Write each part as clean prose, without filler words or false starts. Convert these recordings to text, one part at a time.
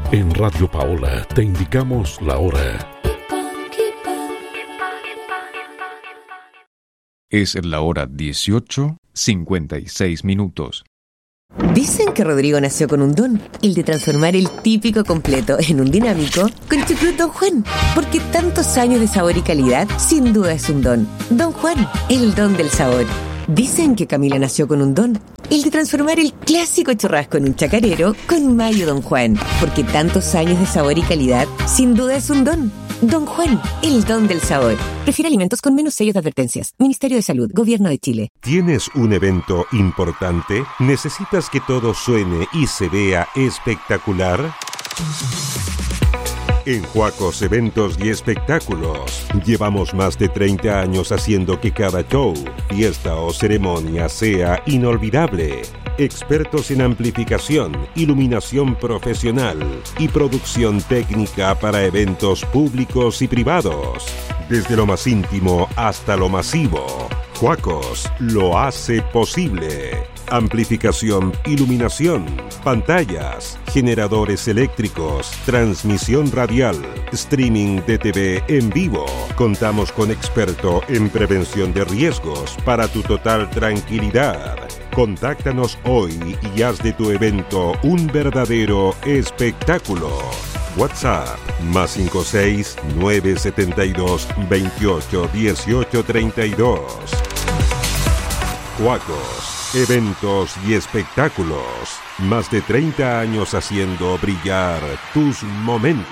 En Radio Paola te indicamos la hora. Es la hora 18:56. Dicen que Rodrigo nació con un don, el de transformar el típico completo en un dinámico con Chucrut Don Juan. Porque tantos años de sabor y calidad, sin duda es un don. Don Juan, el don del sabor. Dicen que Camila nació con un don, el de transformar el clásico churrasco en un chacarero con mayo Don Juan. Porque tantos años de sabor y calidad, sin duda es un don. Don Juan, el don del sabor. Prefiere alimentos con menos sellos de advertencias. Ministerio de Salud, Gobierno de Chile. ¿Tienes un evento importante? ¿Necesitas que todo suene y se vea espectacular? En Huacos Eventos y Espectáculos llevamos más de 30 años haciendo que cada show, fiesta o ceremonia sea inolvidable. Expertos en amplificación, iluminación profesional y producción técnica para eventos públicos y privados. Desde lo más íntimo hasta lo masivo, Huacos lo hace posible. Amplificación, iluminación, pantallas, generadores eléctricos, transmisión radial, streaming de TV en vivo. Contamos con experto en prevención de riesgos para tu total tranquilidad. Contáctanos hoy y haz de tu evento un verdadero espectáculo. WhatsApp +56 972 28 18 32. Huacos, eventos y espectáculos. Más de 30 años haciendo brillar tus momentos.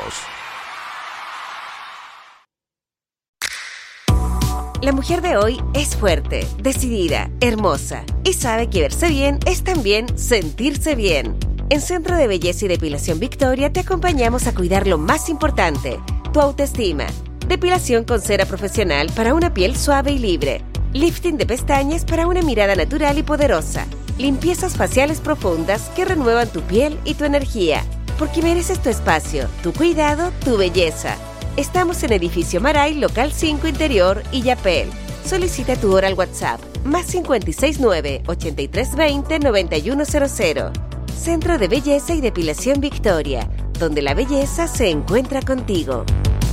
La mujer de hoy es fuerte, decidida, hermosa y sabe que verse bien es también sentirse bien. En Centro de Belleza y Depilación Victoria te acompañamos a cuidar lo más importante, tu autoestima. Depilación con cera profesional para una piel suave y libre. Lifting de pestañas para una mirada natural y poderosa. Limpiezas faciales profundas que renuevan tu piel y tu energía. Porque mereces tu espacio, tu cuidado, tu belleza. Estamos en Edificio Maray, Local 5 Interior, Illapel. Solicita tu hora al WhatsApp +569 8320 9100. Centro de Belleza y Depilación Victoria, donde la belleza se encuentra contigo.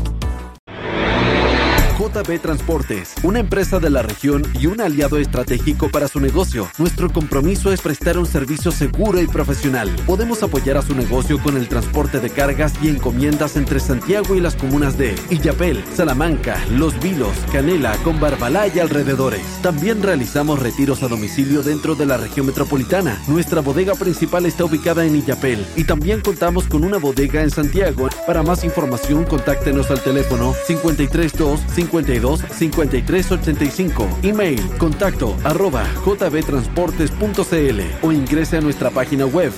JB Transportes, una empresa de la región y un aliado estratégico para su negocio. Nuestro compromiso es prestar un servicio seguro y profesional. Podemos apoyar a su negocio con el transporte de cargas y encomiendas entre Santiago y las comunas de Illapel, Salamanca, Los Vilos, Canela, Combarbalá y alrededores. También realizamos retiros a domicilio dentro de la región metropolitana. Nuestra bodega principal está ubicada en Illapel y también contamos con una bodega en Santiago. Para más información, contáctenos al teléfono 532 52 53 85. Email contacto@jbtransportes.cl o ingrese a nuestra página web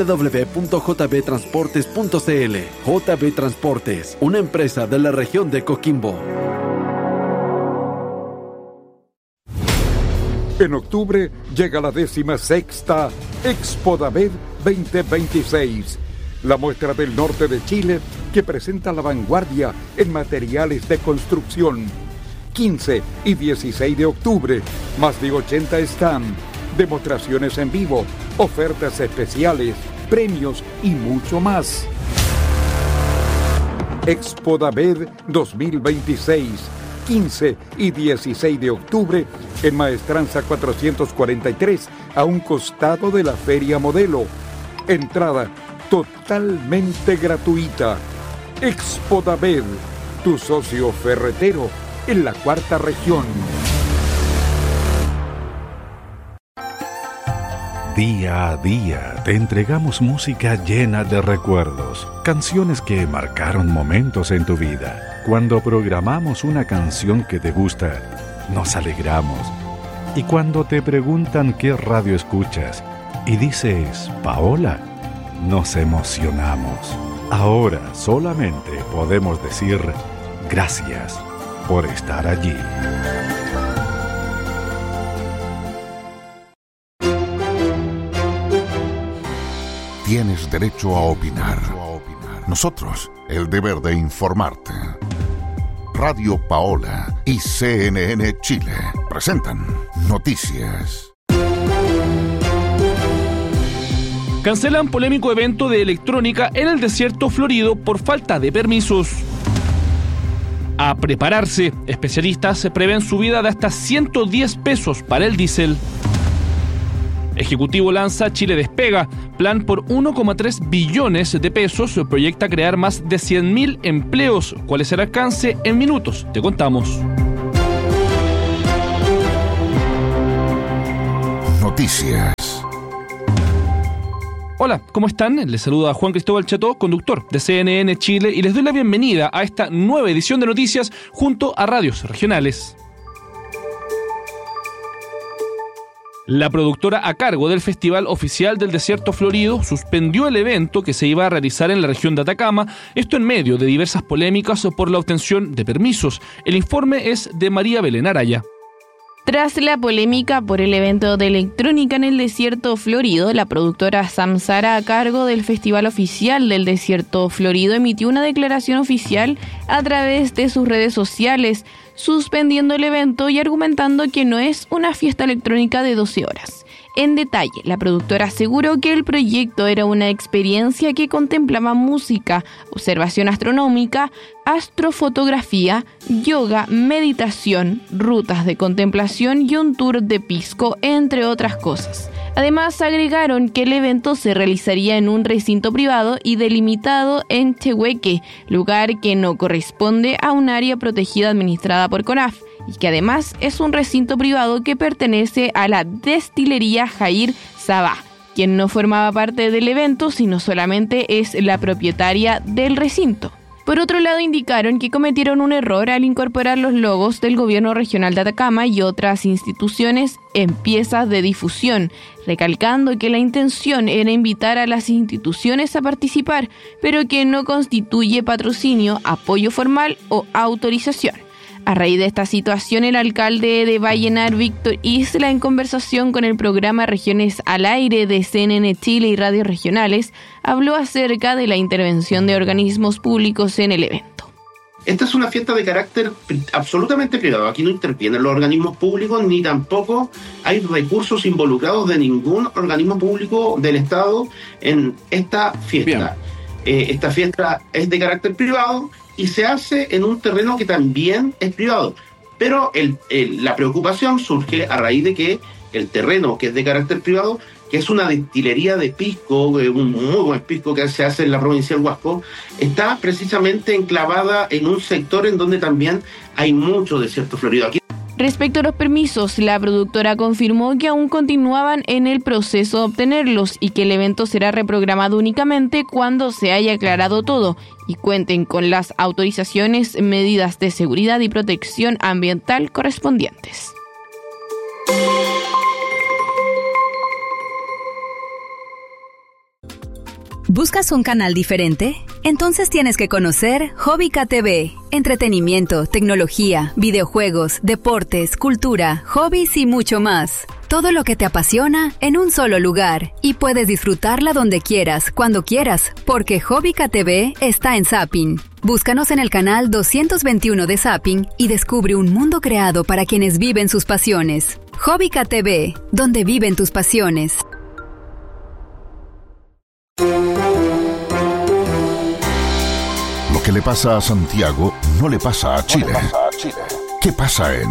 www.jbtransportes.cl. JB Transportes, una empresa de la región de Coquimbo. En octubre llega la 16ª Expo David 2026, la muestra del norte de Chile que presenta la vanguardia en materiales de construcción. 15 y 16 de octubre, más de 80 stand, demostraciones en vivo, ofertas especiales, premios y mucho más. Expo David 2026, 15 y 16 de octubre, en Maestranza 443, a un costado de la Feria Modelo. Entrada totalmente gratuita. Expo David, tu socio ferretero en la cuarta región. Día a día te entregamos música llena de recuerdos, canciones que marcaron momentos en tu vida. Cuando programamos una canción que te gusta, nos alegramos. Y cuando te preguntan qué radio escuchas y dices Paola, nos emocionamos. Ahora solamente podemos decir gracias por estar allí. Tienes derecho a opinar. Nosotros, el deber de informarte. Radio Paola y CNN Chile presentan Noticias. Cancelan polémico evento de electrónica en el desierto florido por falta de permisos. A prepararse, especialistas prevén subida de hasta 110 pesos para el diésel. Ejecutivo lanza Chile Despega, plan por 1,3 billones de pesos, proyecta crear más de 100.000 empleos. ¿Cuál es el alcance? En minutos te contamos. Noticias. Hola, ¿cómo están? Les saluda Juan Cristóbal Cható, conductor de CNN Chile, y les doy la bienvenida a esta nueva edición de noticias junto a radios regionales. La productora a cargo del Festival Oficial del Desierto Florido suspendió el evento que se iba a realizar en la región de Atacama, esto en medio de diversas polémicas por la obtención de permisos. El informe es de María Belén Araya. Tras la polémica por el evento de electrónica en el Desierto Florido, la productora Samsara, a cargo del Festival Oficial del Desierto Florido, emitió una declaración oficial a través de sus redes sociales, suspendiendo el evento y argumentando que no es una fiesta electrónica de 12 horas. En detalle, la productora aseguró que el proyecto era una experiencia que contemplaba música, observación astronómica, astrofotografía, yoga, meditación, rutas de contemplación y un tour de pisco, entre otras cosas. Además, agregaron que el evento se realizaría en un recinto privado y delimitado en Tehueque, lugar que no corresponde a un área protegida administrada por CONAF, y que además es un recinto privado que pertenece a la destilería Jair Sabah, quien no formaba parte del evento, sino solamente es la propietaria del recinto. Por otro lado, indicaron que cometieron un error al incorporar los logos del Gobierno Regional de Atacama y otras instituciones en piezas de difusión, recalcando que la intención era invitar a las instituciones a participar, pero que no constituye patrocinio, apoyo formal o autorización. A raíz de esta situación, el alcalde de Vallenar, Víctor Isla, en conversación con el programa Regiones al Aire de CNN Chile y radios regionales, habló acerca de la intervención de organismos públicos en el evento. Esta es una fiesta de carácter absolutamente privado. Aquí no intervienen los organismos públicos, ni tampoco hay recursos involucrados de ningún organismo público del Estado en esta fiesta. Esta fiesta es de carácter privado y se hace en un terreno que también es privado. Pero la preocupación surge a raíz de que el terreno, que es de carácter privado, que es una destilería de pisco, un muy buen pisco que se hace en la provincia del Huasco, está precisamente enclavada en un sector en donde también hay mucho desierto florido. Aquí. Respecto a los permisos, la productora confirmó que aún continuaban en el proceso de obtenerlos y que el evento será reprogramado únicamente cuando se haya aclarado todo y cuenten con las autorizaciones, medidas de seguridad y protección ambiental correspondientes. ¿Buscas un canal diferente? Entonces tienes que conocer Hobbica TV. Entretenimiento, tecnología, videojuegos, deportes, cultura, hobbies y mucho más. Todo lo que te apasiona en un solo lugar. Y puedes disfrutarla donde quieras, cuando quieras, porque Hobbica TV está en Zapping. Búscanos en el canal 221 de Zapping y descubre un mundo creado para quienes viven sus pasiones. Hobbica TV, donde viven tus pasiones. Lo que le pasa a Santiago no le pasa a Chile. ¿Qué pasa en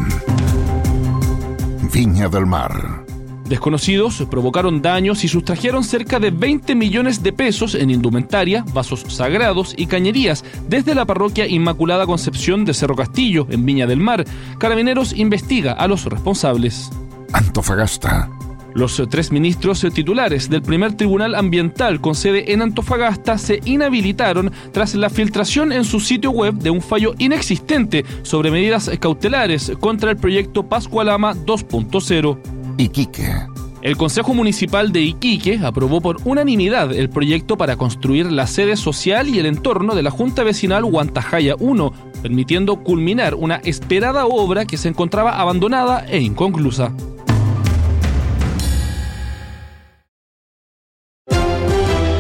Viña del Mar? Desconocidos provocaron daños y sustrajeron cerca de 20 millones de pesos en indumentaria, vasos sagrados y cañerías desde la parroquia Inmaculada Concepción de Cerro Castillo, en Viña del Mar. Carabineros investiga a los responsables. Antofagasta. Los 3 ministros titulares del primer tribunal ambiental con sede en Antofagasta se inhabilitaron tras la filtración en su sitio web de un fallo inexistente sobre medidas cautelares contra el proyecto Pascualama 2.0. Iquique. El Consejo Municipal de Iquique aprobó por unanimidad el proyecto para construir la sede social y el entorno de la Junta Vecinal Huantajaya 1, permitiendo culminar una esperada obra que se encontraba abandonada e inconclusa.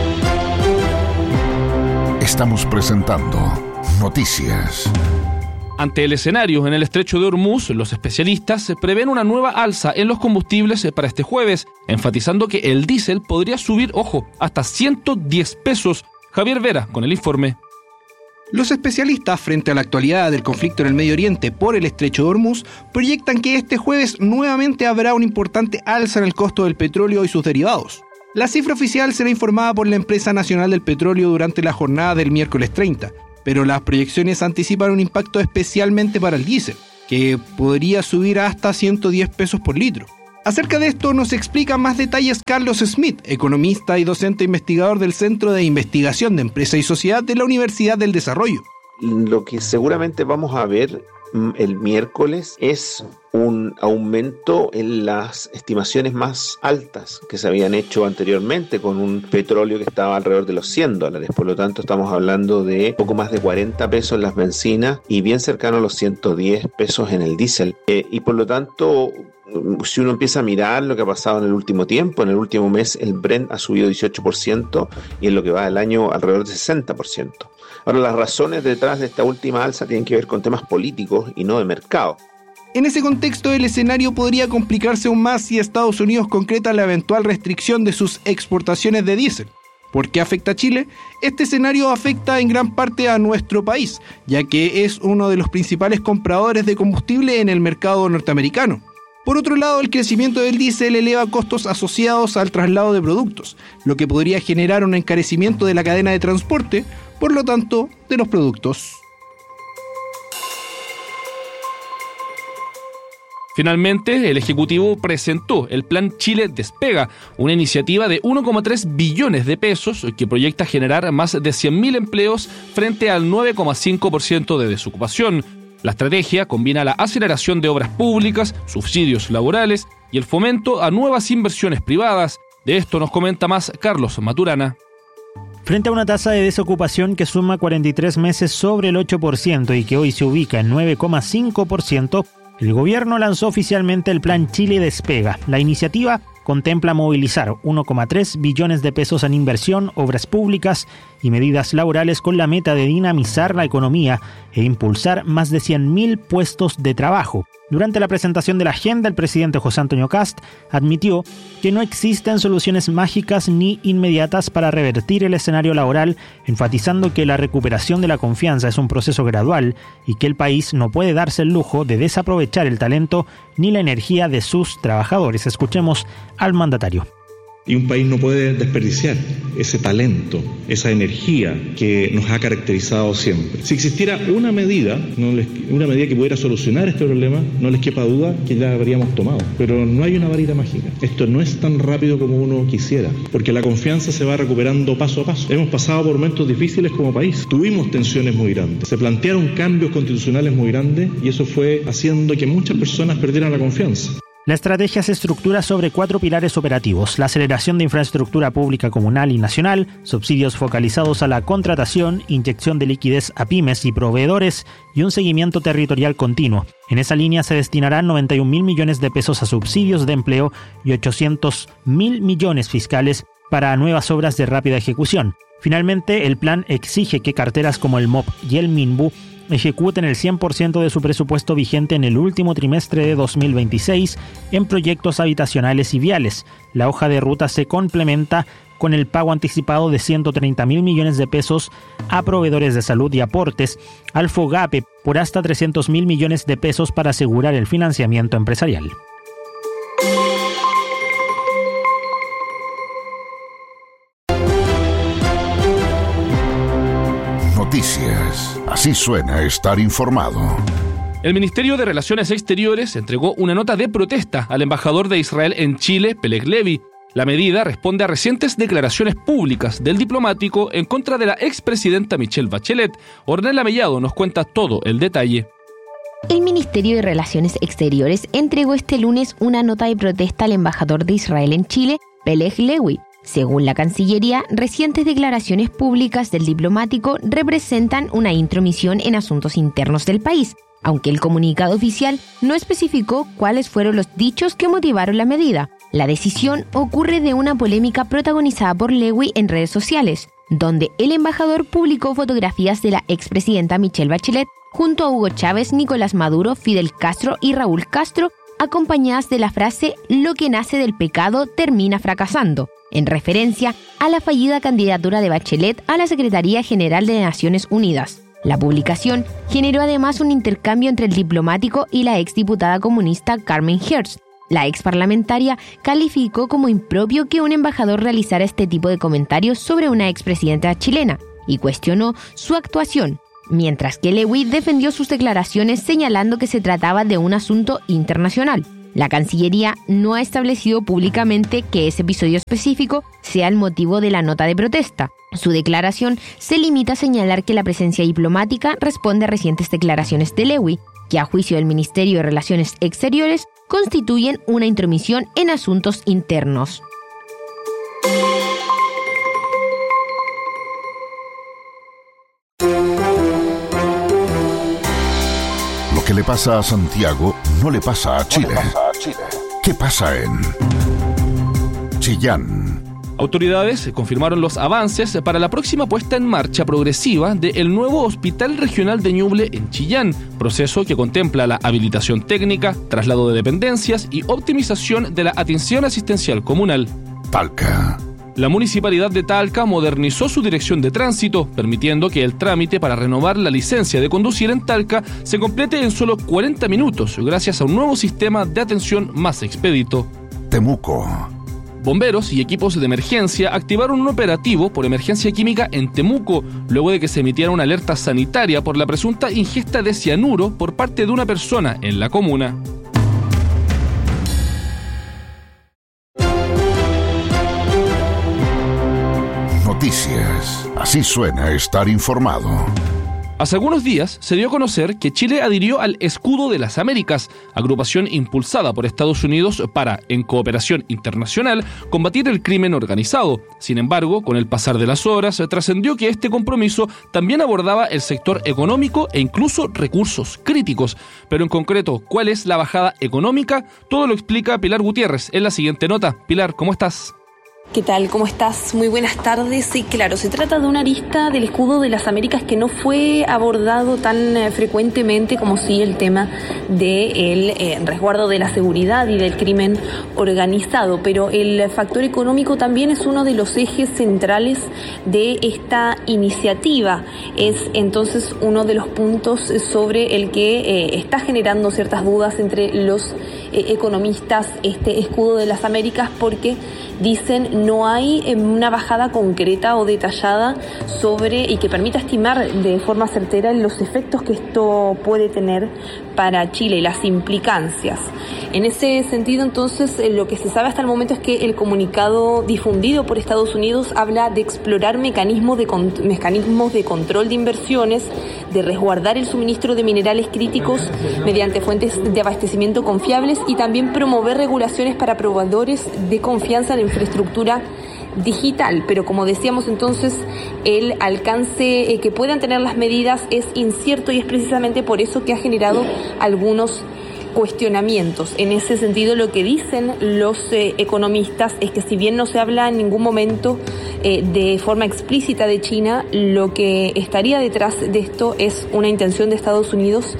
Estamos presentando Noticias. Ante el escenario en el estrecho de Hormuz, los especialistas prevén una nueva alza en los combustibles para este jueves, enfatizando que el diésel podría subir, hasta 110 pesos. Javier Vera con el informe. Los especialistas, frente a la actualidad del conflicto en el Medio Oriente por el estrecho de Hormuz, proyectan que este jueves nuevamente habrá una importante alza en el costo del petróleo y sus derivados. La cifra oficial será informada por la Empresa Nacional del Petróleo durante la jornada del miércoles 30, pero las proyecciones anticipan un impacto especialmente para el diésel, que podría subir hasta 110 pesos por litro. Acerca de esto nos explica más detalles Carlos Smith, economista y docente investigador del Centro de Investigación de Empresa y Sociedad de la Universidad del Desarrollo. Lo que seguramente vamos a ver el miércoles es un aumento en las estimaciones más altas que se habían hecho anteriormente, con un petróleo que estaba alrededor de los $100. Por lo tanto, estamos hablando de poco más de 40 pesos en las bencinas y bien cercano a los 110 pesos en el diésel. Y por lo tanto, si uno empieza a mirar lo que ha pasado en el último tiempo, en el último mes el Brent ha subido 18% y en lo que va del año alrededor del 60%. Ahora, las razones detrás de esta última alza tienen que ver con temas políticos y no de mercado. En ese contexto, el escenario podría complicarse aún más si Estados Unidos concreta la eventual restricción de sus exportaciones de diésel. ¿Por qué afecta a Chile? Este escenario afecta en gran parte a nuestro país, ya que es uno de los principales compradores de combustible en el mercado norteamericano. Por otro lado, el crecimiento del diésel eleva costos asociados al traslado de productos, lo que podría generar un encarecimiento de la cadena de transporte, por lo tanto, de los productos. Finalmente, el Ejecutivo presentó el Plan Chile Despega, una iniciativa de 1,3 billones de pesos que proyecta generar más de 100.000 empleos frente al 9,5% de desocupación. La estrategia combina la aceleración de obras públicas, subsidios laborales y el fomento a nuevas inversiones privadas. De esto nos comenta más Carlos Maturana. Frente a una tasa de desocupación que suma 43 meses sobre el 8% y que hoy se ubica en 9,5%, el gobierno lanzó oficialmente el Plan Chile Despega. La iniciativa contempla movilizar 1,3 billones de pesos en inversión, obras públicas y medidas laborales con la meta de dinamizar la economía e impulsar más de 100.000 puestos de trabajo. Durante la presentación de la agenda, el presidente José Antonio Kast admitió que no existen soluciones mágicas ni inmediatas para revertir el escenario laboral, enfatizando que la recuperación de la confianza es un proceso gradual y que el país no puede darse el lujo de desaprovechar el talento ni la energía de sus trabajadores. Escuchemos al mandatario. Y un país no puede desperdiciar ese talento, esa energía que nos ha caracterizado siempre. Si existiera una medida que pudiera solucionar este problema, no les quepa duda que ya la habríamos tomado. Pero no hay una varita mágica. Esto no es tan rápido como uno quisiera, porque la confianza se va recuperando paso a paso. Hemos pasado por momentos difíciles como país. Tuvimos tensiones muy grandes. Se plantearon cambios constitucionales muy grandes y eso fue haciendo que muchas personas perdieran la confianza. La estrategia se estructura sobre 4 pilares operativos: la aceleración de infraestructura pública comunal y nacional, subsidios focalizados a la contratación, inyección de liquidez a pymes y proveedores y un seguimiento territorial continuo. En esa línea se destinarán 91.000 millones de pesos a subsidios de empleo y 800.000 millones fiscales para nuevas obras de rápida ejecución. Finalmente, el plan exige que carteras como el MOP y el MINBU ejecuten el 100% de su presupuesto vigente en el último trimestre de 2026 en proyectos habitacionales y viales. La hoja de ruta se complementa con el pago anticipado de 130.000 millones de pesos a proveedores de salud y aportes al FOGAPE por hasta 300.000 millones de pesos para asegurar el financiamiento empresarial. Noticias. Así suena estar informado. El Ministerio de Relaciones Exteriores entregó una nota de protesta al embajador de Israel en Chile, Peleg Levy. La medida responde a recientes declaraciones públicas del diplomático en contra de la expresidenta Michelle Bachelet. Ornella Mellado nos cuenta todo el detalle. El Ministerio de Relaciones Exteriores entregó este lunes una nota de protesta al embajador de Israel en Chile, Peleg Levy. Según la Cancillería, recientes declaraciones públicas del diplomático representan una intromisión en asuntos internos del país, aunque el comunicado oficial no especificó cuáles fueron los dichos que motivaron la medida. La decisión ocurre de una polémica protagonizada por Levy en redes sociales. donde el embajador publicó fotografías de la expresidenta Michelle Bachelet junto a Hugo Chávez, Nicolás Maduro, Fidel Castro y Raúl Castro, acompañadas de la frase «Lo que nace del pecado termina fracasando», en referencia a la fallida candidatura de Bachelet a la Secretaría General de Naciones Unidas. La publicación generó además un intercambio entre el diplomático y la exdiputada comunista Carmen Hertz. La exparlamentaria calificó como impropio que un embajador realizara este tipo de comentarios sobre una expresidenta chilena y cuestionó su actuación, mientras que Lewy defendió sus declaraciones señalando que se trataba de un asunto internacional. La Cancillería no ha establecido públicamente que ese episodio específico sea el motivo de la nota de protesta. Su declaración se limita a señalar que la presencia diplomática responde a recientes declaraciones de Lewy, que a juicio del Ministerio de Relaciones Exteriores constituyen una intromisión en asuntos internos. Lo que le pasa a Santiago no le pasa a Chile. ¿Qué pasa en Chillán? Autoridades confirmaron los avances para la próxima puesta en marcha progresiva del nuevo Hospital Regional de Ñuble en Chillán, proceso que contempla la habilitación técnica, traslado de dependencias y optimización de la atención asistencial comunal. Talca. La Municipalidad de Talca modernizó su dirección de tránsito, permitiendo que el trámite para renovar la licencia de conducir en Talca se complete en solo 40 minutos, gracias a un nuevo sistema de atención más expedito. Temuco. Bomberos y equipos de emergencia activaron un operativo por emergencia química en Temuco, luego de que se emitiera una alerta sanitaria por la presunta ingesta de cianuro por parte de una persona en la comuna. Noticias. Así suena estar informado. Hace algunos días se dio a conocer que Chile adhirió al Escudo de las Américas, agrupación impulsada por Estados Unidos para, en cooperación internacional, combatir el crimen organizado. Sin embargo, con el pasar de las horas, trascendió que este compromiso también abordaba el sector económico e incluso recursos críticos. Pero en concreto, ¿cuál es la bajada económica? Todo lo explica Pilar Gutiérrez en la siguiente nota. Pilar, ¿cómo estás? ¿Qué tal? ¿Cómo estás? Muy buenas tardes. Sí, claro, se trata de una arista del Escudo de las Américas que no fue abordado tan frecuentemente como sí el tema del resguardo de la seguridad y del crimen organizado, pero el factor económico también es uno de los ejes centrales de esta iniciativa. Es entonces uno de los puntos sobre el que está generando ciertas dudas entre los economistas este Escudo de las Américas, porque dicen no hay una bajada concreta o detallada sobre y que permita estimar de forma certera los efectos que esto puede tener para Chile y las implicancias. En ese sentido, entonces, lo que se sabe hasta el momento es que el comunicado difundido por Estados Unidos habla de explorar mecanismos de control de inversiones, de resguardar el suministro de minerales críticos mediante fuentes de abastecimiento confiables y también promover regulaciones para proveedores de confianza en la infraestructura digital. Pero como decíamos entonces, el alcance que puedan tener las medidas es incierto y es precisamente por eso que ha generado algunos cuestionamientos. En ese sentido, lo que dicen los economistas es que si bien no se habla en ningún momento de forma explícita de China, lo que estaría detrás de esto es una intención de Estados Unidos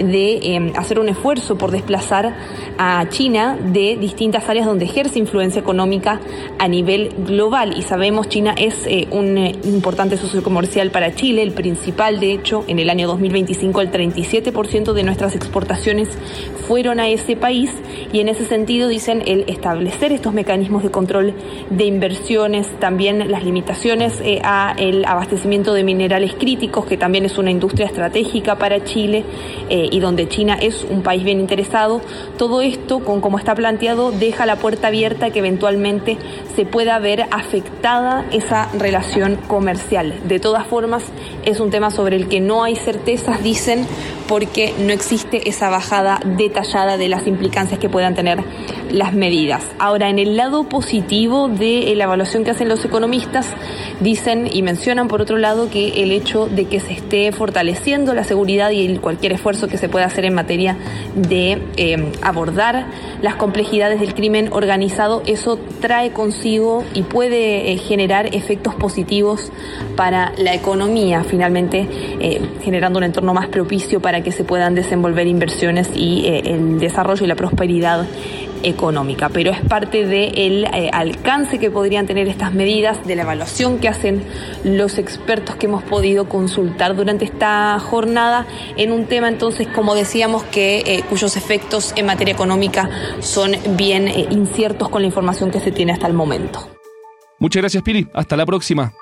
de hacer un esfuerzo por desplazar a China de distintas áreas donde ejerce influencia económica a nivel global. Y sabemos, China es un importante socio comercial para Chile, el principal. De hecho, en el año 2025 el 37% de nuestras exportaciones fueron a ese país, y en ese sentido dicen el establecer estos mecanismos de control de inversiones, también las limitaciones a el abastecimiento de minerales críticos, que también es una industria estratégica para Chile y donde China es un país bien interesado. Todo esto, con como está planteado, deja la puerta abierta a que eventualmente se pueda ver afectada esa relación comercial. De todas formas, es un tema sobre el que no hay certezas, dicen, porque no existe esa bajada detallada de las implicancias que puedan tener las medidas. Ahora, en el lado positivo de la evaluación que hacen los economistas, dicen y mencionan por otro lado que el hecho de que se esté fortaleciendo la seguridad y cualquier esfuerzo que se pueda hacer en materia de abordar las complejidades del crimen organizado, eso trae consigo y puede generar efectos positivos para la economía, finalmente generando un entorno más propicio para que se puedan desenvolver inversiones y el desarrollo y la prosperidad económica. Pero es parte del alcance que podrían tener estas medidas, de la evaluación que hacen los expertos que hemos podido consultar durante esta jornada en un tema, entonces, como decíamos, cuyos efectos en materia económica son bien inciertos con la información que se tiene hasta el momento. Muchas gracias, Pili. Hasta la próxima.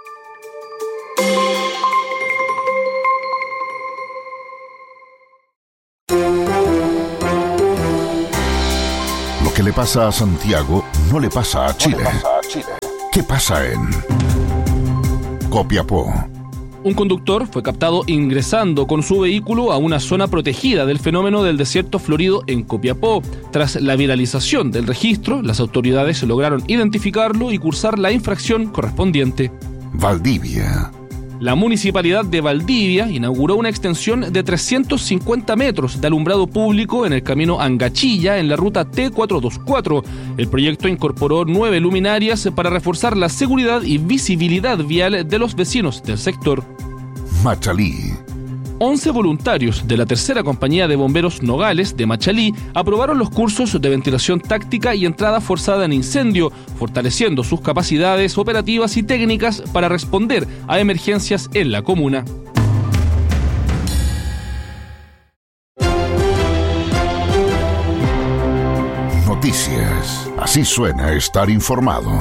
Lo que le pasa a Santiago no le pasa a Chile. ¿Qué pasa en Copiapó? Un conductor fue captado ingresando con su vehículo a una zona protegida del fenómeno del desierto florido en Copiapó. Tras la viralización del registro, las autoridades lograron identificarlo y cursar la infracción correspondiente. Valdivia. La Municipalidad de Valdivia inauguró una extensión de 350 metros de alumbrado público en el camino Angachilla, en la ruta T424. El proyecto incorporó 9 luminarias para reforzar la seguridad y visibilidad vial de los vecinos del sector. Machalí. 11 voluntarios de la tercera compañía de bomberos Nogales de Machalí aprobaron los cursos de ventilación táctica y entrada forzada en incendio, fortaleciendo sus capacidades operativas y técnicas para responder a emergencias en la comuna. Noticias. Así suena estar informado.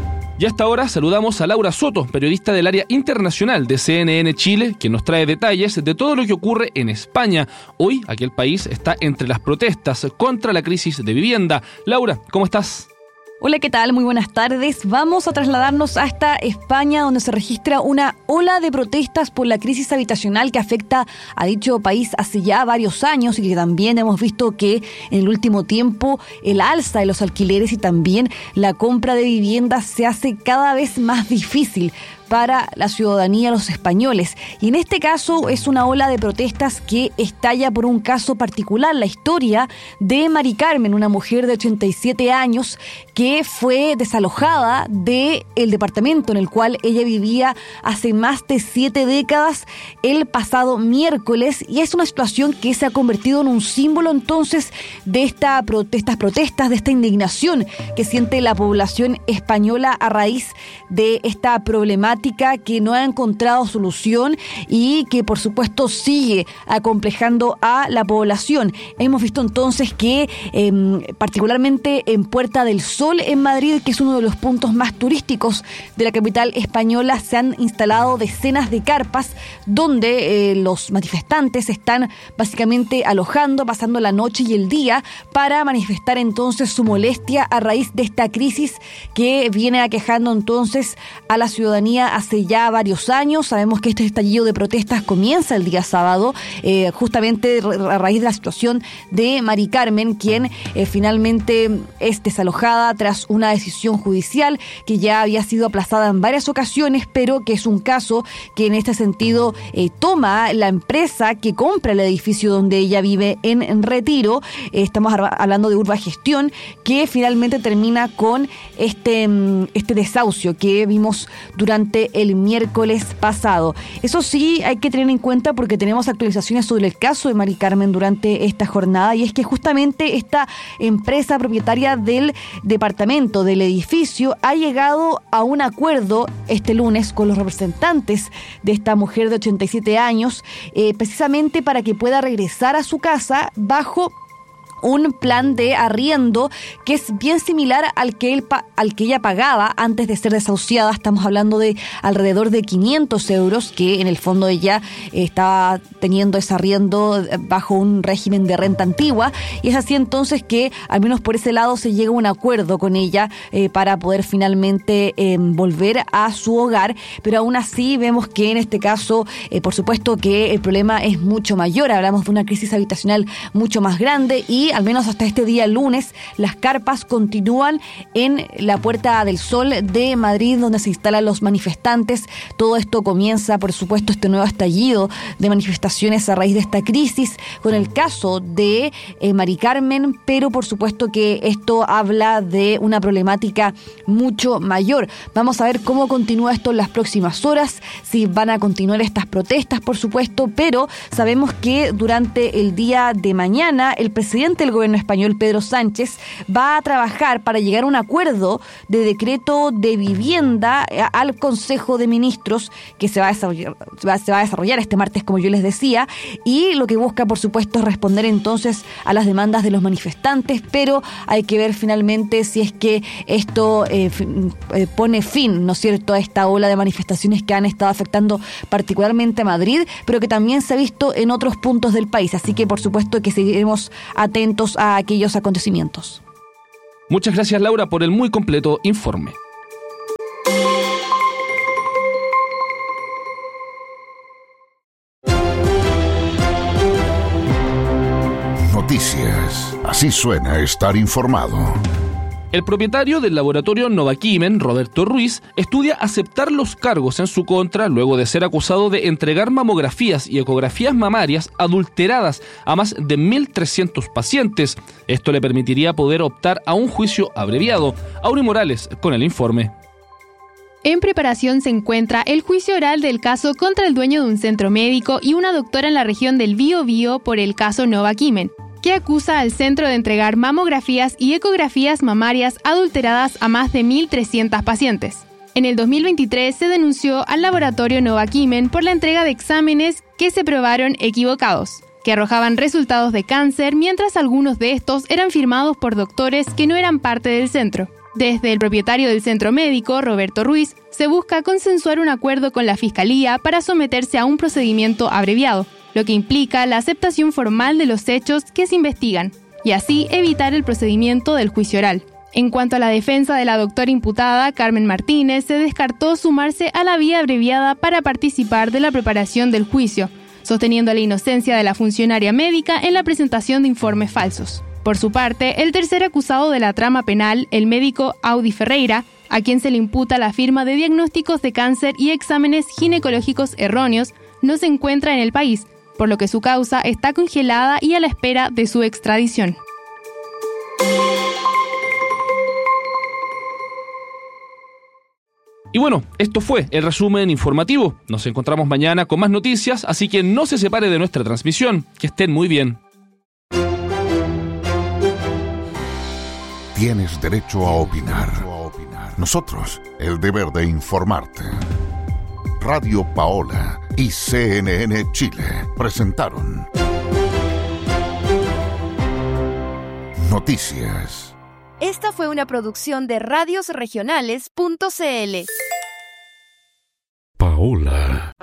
Y hasta ahora saludamos a Laura Soto, periodista del área internacional de CNN Chile, quien nos trae detalles de todo lo que ocurre en España. Hoy, aquel país está entre las protestas contra la crisis de vivienda. Laura, ¿cómo estás? Hola, ¿qué tal? Muy buenas tardes. Vamos a trasladarnos hasta España, donde se registra una ola de protestas por la crisis habitacional que afecta a dicho país hace ya varios años, y que también hemos visto que en el último tiempo el alza de los alquileres y también la compra de viviendas se hace cada vez más difícil para la ciudadanía, los españoles. Y en este caso es una ola de protestas que estalla por un caso particular, la historia de Mari Carmen, una mujer de 87 años que fue desalojada del departamento en el cual ella vivía hace más de 7 décadas el pasado miércoles, y es una situación que se ha convertido en un símbolo entonces de estas protestas, de esta indignación que siente la población española a raíz de esta problemática que no ha encontrado solución y que por supuesto sigue acomplejando a la población. Hemos visto entonces que particularmente en Puerta del Sol en Madrid, que es uno de los puntos más turísticos de la capital española, se han instalado decenas de carpas donde los manifestantes están básicamente alojando, pasando la noche y el día para manifestar entonces su molestia a raíz de esta crisis que viene aquejando entonces a la ciudadanía hace ya varios años. Sabemos que este estallido de protestas comienza el día sábado, justamente a raíz de la situación de Mari Carmen, quien finalmente es desalojada tras una decisión judicial que ya había sido aplazada en varias ocasiones, pero que es un caso que en este sentido toma la empresa que compra el edificio donde ella vive en Retiro. Estamos hablando de Urbagestión, que finalmente termina con este desahucio que vimos durante el miércoles pasado. Eso sí, hay que tener en cuenta porque tenemos actualizaciones sobre el caso de Mari Carmen durante esta jornada, y es que justamente esta empresa propietaria del departamento, del edificio, ha llegado a un acuerdo este lunes con los representantes de esta mujer de 87 años, precisamente para que pueda regresar a su casa bajo un plan de arriendo que es bien similar al que ella pagaba antes de ser desahuciada. Estamos hablando de alrededor de 500 euros, que en el fondo ella estaba teniendo ese arriendo bajo un régimen de renta antigua, y es así entonces que al menos por ese lado se llega a un acuerdo con ella para poder finalmente volver a su hogar. Pero aún así vemos que en este caso por supuesto que el problema es mucho mayor. Hablamos de una crisis habitacional mucho más grande, y y al menos hasta este día lunes las carpas continúan en la Puerta del Sol de Madrid, donde se instalan los manifestantes. Todo esto comienza, por supuesto, este nuevo estallido de manifestaciones a raíz de esta crisis con el caso de Mari Carmen, pero por supuesto que esto habla de una problemática mucho mayor. Vamos a ver cómo continúa esto en las próximas horas, si van a continuar estas protestas, por supuesto, pero sabemos que durante el día de mañana el presidente del gobierno español, Pedro Sánchez, va a trabajar para llegar a un acuerdo de decreto de vivienda al Consejo de Ministros que se va a desarrollar este martes, como yo les decía, y lo que busca, por supuesto, es responder entonces a las demandas de los manifestantes, pero hay que ver finalmente si es que esto pone fin, ¿no es cierto?, a esta ola de manifestaciones que han estado afectando particularmente a Madrid, pero que también se ha visto en otros puntos del país. Así que, por supuesto, que seguiremos atentos a aquellos acontecimientos. Muchas gracias, Laura, por el muy completo informe. Noticias. Así suena estar informado. El propietario del laboratorio Novaquimen, Roberto Ruiz, estudia aceptar los cargos en su contra luego de ser acusado de entregar mamografías y ecografías mamarias adulteradas a más de 1.300 pacientes. Esto le permitiría poder optar a un juicio abreviado. Auri Morales con el informe. En preparación se encuentra el juicio oral del caso contra el dueño de un centro médico y una doctora en la región del Biobío por el caso Novaquimen, que acusa al centro de entregar mamografías y ecografías mamarias adulteradas a más de 1.300 pacientes. En el 2023 se denunció al laboratorio Novaquimen por la entrega de exámenes que se probaron equivocados, que arrojaban resultados de cáncer, mientras algunos de estos eran firmados por doctores que no eran parte del centro. Desde el propietario del centro médico, Roberto Ruiz, se busca consensuar un acuerdo con la Fiscalía para someterse a un procedimiento abreviado, lo que implica la aceptación formal de los hechos que se investigan, y así evitar el procedimiento del juicio oral. En cuanto a la defensa de la doctora imputada, Carmen Martínez, se descartó sumarse a la vía abreviada para participar de la preparación del juicio, sosteniendo la inocencia de la funcionaria médica en la presentación de informes falsos. Por su parte, el tercer acusado de la trama penal, el médico Audi Ferreira, a quien se le imputa la firma de diagnósticos de cáncer y exámenes ginecológicos erróneos, no se encuentra en el país, por lo que su causa está congelada y a la espera de su extradición. Y bueno, esto fue el resumen informativo. Nos encontramos mañana con más noticias, así que no se separe de nuestra transmisión. Que estén muy bien. Tienes derecho a opinar. Nosotros, el deber de informarte. Radio Paola y CNN Chile presentaron Noticias. Esta fue una producción de radiosregionales.cl. Paola.